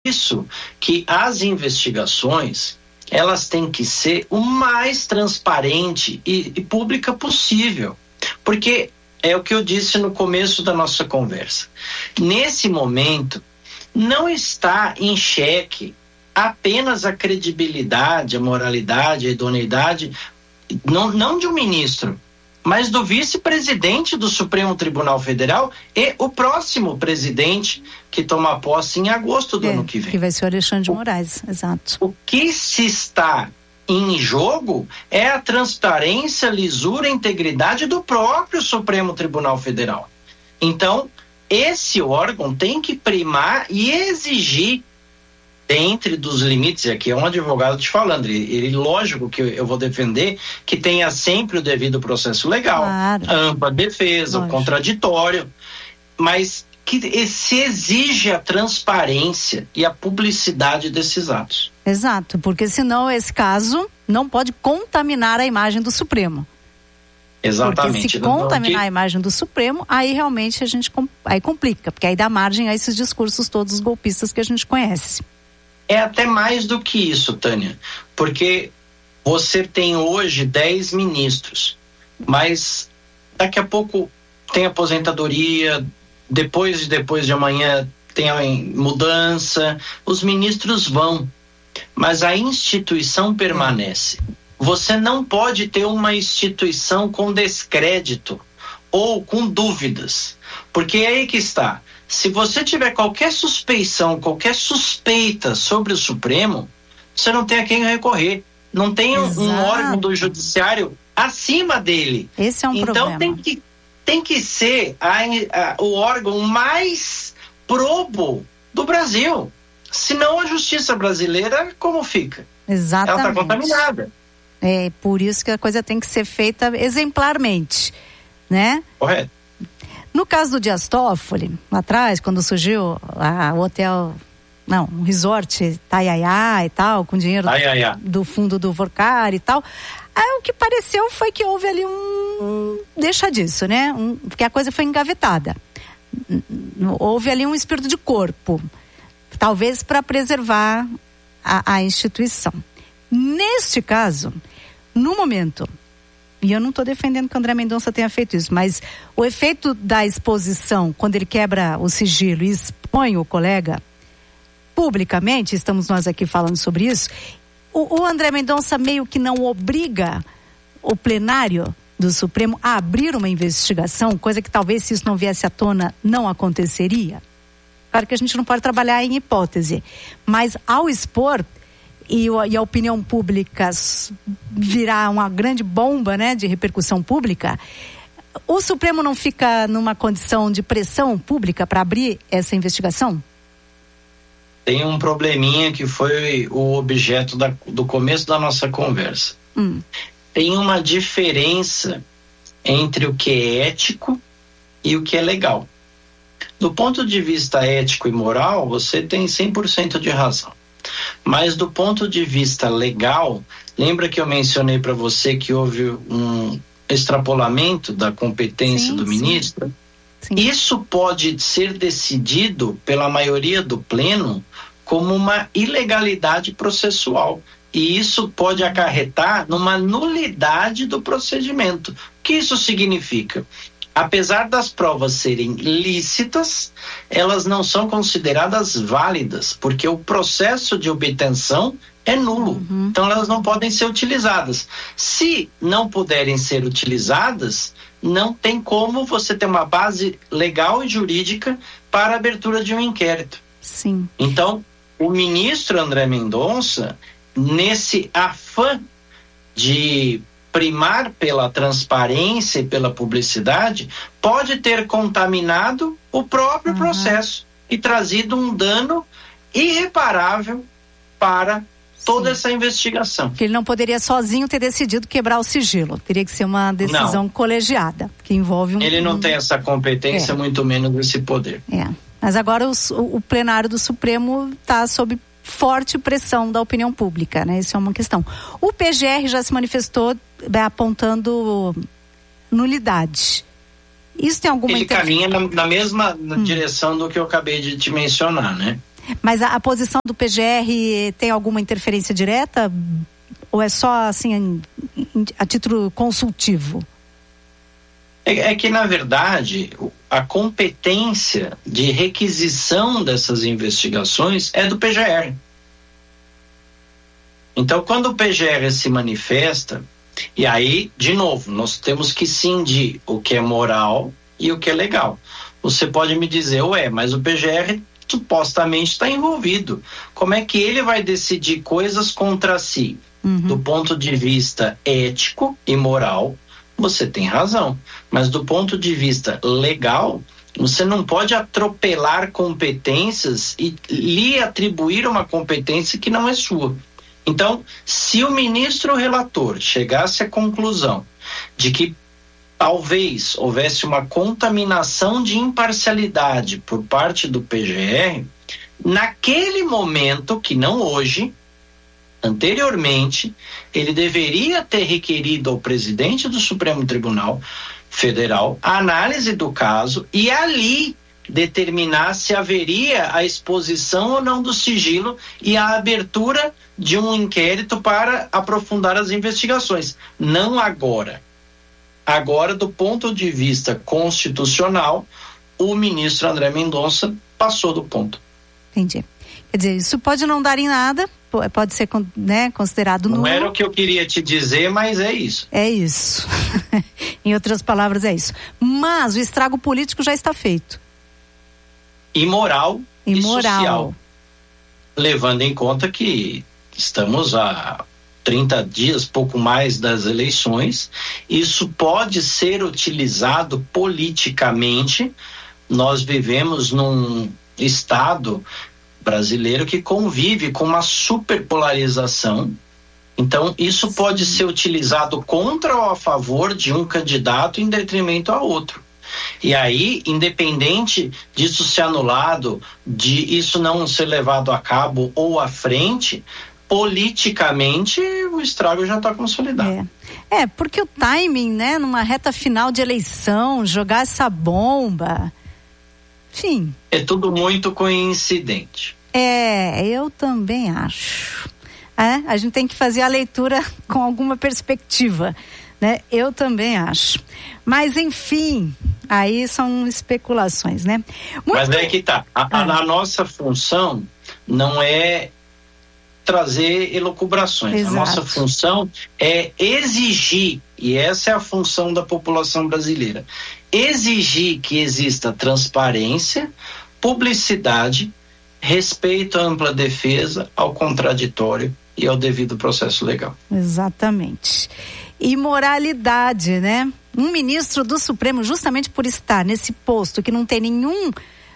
isso que as investigações, elas têm que ser o mais transparente e pública possível. Porque é o que eu disse no começo da nossa conversa. Nesse momento, não está em xeque apenas a credibilidade, a moralidade, a idoneidade, não de um ministro, mas do vice-presidente do Supremo Tribunal Federal e o próximo presidente que toma posse em agosto do ano que vem. Que vai ser o Alexandre de Moraes, exato. O que se está em jogo é a transparência, lisura e integridade do próprio Supremo Tribunal Federal. Então, esse órgão tem que primar e exigir, dentro dos limites, e aqui é um advogado te falando, ele lógico que eu vou defender que tenha sempre o devido processo legal, claro, a ampla defesa, lógico, o contraditório, mas que se exige a transparência e a publicidade desses atos. Exato, porque senão esse caso não pode contaminar a imagem do Supremo. Exatamente. Porque se contaminar a imagem do Supremo, aí realmente aí complica, porque aí dá margem a esses discursos todos golpistas que a gente conhece. É até mais do que isso, Tânia, porque você tem hoje 10 ministros, mas daqui a pouco tem aposentadoria, depois de amanhã tem a mudança, os ministros vão, mas a instituição permanece. Você não pode ter uma instituição com descrédito ou com dúvidas, porque é aí que está. Se você tiver qualquer suspeição, qualquer suspeita sobre o Supremo, você não tem a quem recorrer. Não tem um órgão do judiciário acima dele. Esse é um problema. Então tem que ser o órgão mais probo do Brasil. Senão a justiça brasileira, como fica? Exatamente. Ela está contaminada. É por isso que a coisa tem que ser feita exemplarmente, né? Correto. No caso do Dias Toffoli, lá atrás, quando surgiu um resort Itaiaiá e tal, com dinheiro do fundo do Vorcar e tal, aí o que pareceu foi que houve ali deixa disso, né? Porque a coisa foi engavetada. Houve ali um espírito de corpo, talvez para preservar a instituição. Neste caso, no momento, e eu não estou defendendo que o André Mendonça tenha feito isso, mas o efeito da exposição, quando ele quebra o sigilo e expõe o colega publicamente, estamos nós aqui falando sobre isso, o André Mendonça meio que não obriga o plenário do Supremo a abrir uma investigação, coisa que talvez se isso não viesse à tona não aconteceria. Claro que a gente não pode trabalhar em hipótese, mas ao expor e a opinião pública virar uma grande bomba, né, de repercussão pública, o Supremo não fica numa condição de pressão pública para abrir essa investigação? Tem um probleminha que foi o objeto do começo da nossa conversa. Tem uma diferença entre o que é ético e o que é legal. Do ponto de vista ético e moral, você tem 100% de razão. Mas do ponto de vista legal, lembra que eu mencionei para você que houve um extrapolamento da competência do ministro? Sim. Isso pode ser decidido pela maioria do pleno como uma ilegalidade processual. E isso pode acarretar numa nulidade do procedimento. O que isso significa? Apesar das provas serem lícitas, elas não são consideradas válidas, porque o processo de obtenção é nulo. Então elas não podem ser utilizadas. Se não puderem ser utilizadas, não tem como você ter uma base legal e jurídica para a abertura de um inquérito. Sim. Então, o ministro André Mendonça, nesse afã de primar pela transparência e pela publicidade, pode ter contaminado o próprio processo e trazido um dano irreparável para toda essa investigação. Que ele não poderia sozinho ter decidido quebrar o sigilo, teria que ser uma decisão colegiada, que envolve Ele não tem essa competência, muito menos esse poder. Mas agora o plenário do Supremo está sob forte pressão da opinião pública, né? Isso é uma questão. O PGR já se manifestou apontando nulidade. Isso tem alguma Ele caminha na mesma direção do que eu acabei de te mencionar, né? Mas a posição do PGR tem alguma interferência direta? Ou é só assim a título consultivo? É que, na verdade, a competência de requisição dessas investigações é do PGR. Então, quando o PGR se manifesta, e aí, de novo, nós temos que cindir o que é moral e o que é legal. Você pode me dizer, mas o PGR supostamente está envolvido. Como é que ele vai decidir coisas contra si? Do ponto de vista ético e moral, você tem razão. Mas do ponto de vista legal, você não pode atropelar competências e lhe atribuir uma competência que não é sua. Então, se o ministro relator chegasse à conclusão de que talvez houvesse uma contaminação de imparcialidade por parte do PGR, naquele momento, que não hoje, anteriormente, ele deveria ter requerido ao presidente do Supremo Tribunal Federal a análise do caso e ali determinar se haveria a exposição ou não do sigilo e a abertura de um inquérito para aprofundar as investigações. Não agora. Agora, do ponto de vista constitucional, o ministro André Mendonça passou do ponto. Entendi. Quer dizer, isso pode não dar em nada, pode ser, né, considerado nulo. Não era o que eu queria te dizer, mas é isso. É isso. Em outras palavras, é isso. Mas o estrago político já está feito. E moral e social. Levando em conta que estamos há 30 dias, pouco mais das eleições, isso pode ser utilizado politicamente. Nós vivemos num estado brasileiro que convive com uma superpolarização. Então, isso pode ser utilizado contra ou a favor de um candidato em detrimento a outro. E aí, independente disso ser anulado, de isso não ser levado a cabo ou à frente, politicamente o estrago já está consolidado. Porque o timing, né, numa reta final de eleição, jogar essa bomba, enfim. É tudo muito coincidente. Eu também acho. A gente tem que fazer a leitura com alguma perspectiva, né? Eu também acho. Mas, enfim, aí são especulações, né? Mas é que tá. A nossa função não é trazer elucubrações. Exato. A nossa função é exigir, e essa é a função da população brasileira, exigir que exista transparência, publicidade, respeito à ampla defesa, ao contraditório e ao devido processo legal. Exatamente. E moralidade, né? Um ministro do Supremo, justamente por estar nesse posto que não tem nenhum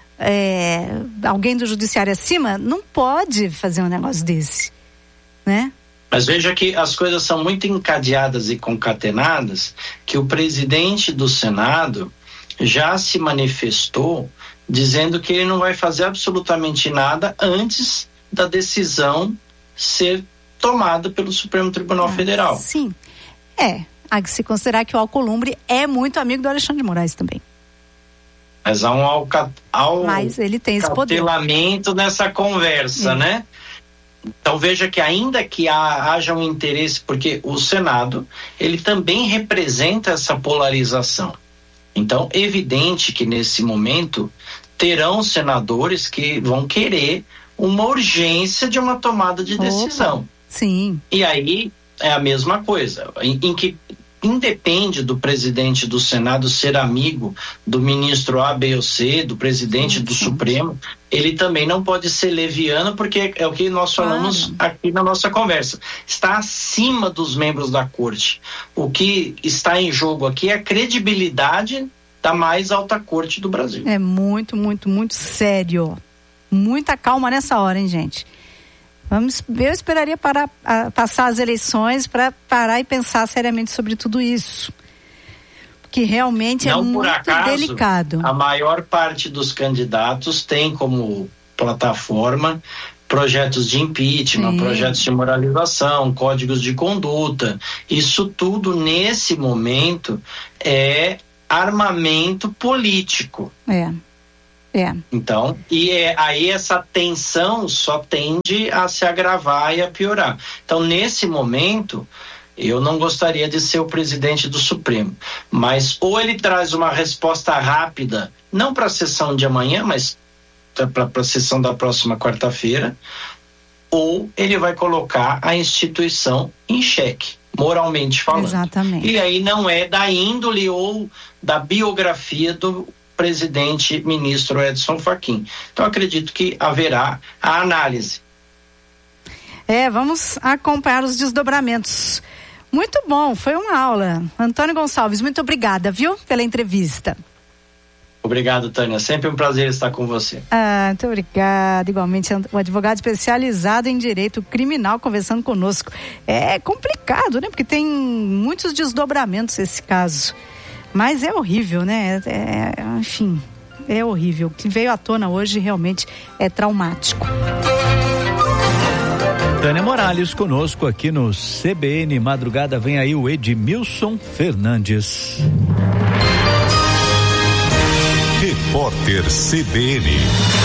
alguém do judiciário acima, não pode fazer um negócio desse, né? Mas veja que as coisas são muito encadeadas e concatenadas, que o presidente do Senado já se manifestou dizendo que ele não vai fazer absolutamente nada antes da decisão ser tomada pelo Supremo Tribunal Federal. Sim, há que se considerar que o Alcolumbre é muito amigo do Alexandre de Moraes também. Mas há mas ele tem esse cautelamento nessa conversa, né? Então veja que ainda que haja um interesse, porque o Senado, ele também representa essa polarização. Então, evidente que nesse momento terão senadores que vão querer uma urgência de uma tomada de decisão. Sim. E aí é a mesma coisa, em que independe do presidente do Senado ser amigo do ministro A, B ou C, do presidente do Supremo, ele também não pode ser leviano, porque é o que nós falamos aqui na nossa conversa. Está acima dos membros da corte. O que está em jogo aqui é a credibilidade da mais alta corte do Brasil. É muito, muito, muito sério. Muita calma nessa hora, hein, gente? Eu esperaria passar as eleições para parar e pensar seriamente sobre tudo isso. Porque realmente é muito delicado. A maior parte dos candidatos tem como plataforma projetos de impeachment, projetos de moralização, códigos de conduta. Isso tudo, nesse momento, é armamento político. Então, aí essa tensão só tende a se agravar e a piorar. Então, nesse momento, eu não gostaria de ser o presidente do Supremo, mas ou ele traz uma resposta rápida, não para a sessão de amanhã, mas para a sessão da próxima quarta-feira, ou ele vai colocar a instituição em xeque, moralmente falando. Exatamente. E aí não é da índole ou da biografia do presidente ministro Edson Fachin. Então acredito que haverá a análise. Vamos acompanhar os desdobramentos. Muito bom, foi uma aula. Antônio Gonçalves, muito obrigada, viu, pela entrevista. Obrigado, Tânia. Sempre um prazer estar com você. Muito obrigada. Igualmente, um advogado especializado em direito criminal conversando conosco. É complicado, né? Porque tem muitos desdobramentos esse caso. Mas é horrível, né? Enfim, é horrível. O que veio à tona hoje realmente é traumático. Tânia Morales conosco aqui no CBN Madrugada. Vem aí o Edmilson Fernandes. Repórter CBN.